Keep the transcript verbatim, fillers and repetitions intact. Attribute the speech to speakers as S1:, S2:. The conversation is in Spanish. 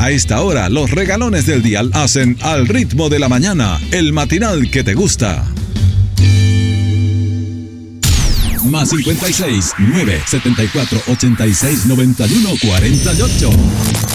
S1: A esta hora, los regalones del dial hacen Al ritmo de la mañana, el matinal que te gusta. Más cincuenta y seis, nueve setenta y cuatro, ochenta y seis, noventa y uno, cuarenta y ocho.